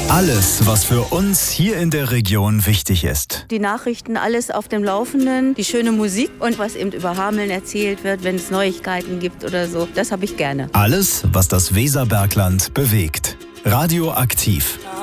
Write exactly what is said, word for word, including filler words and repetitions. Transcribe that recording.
Alles, was für uns hier in der Region wichtig ist. Die Nachrichten, alles auf dem Laufenden, die schöne Musik und was eben über Hameln erzählt wird, wenn es Neuigkeiten gibt oder so. Das habe ich gerne. Alles, was das Weserbergland bewegt. Radioaktiv.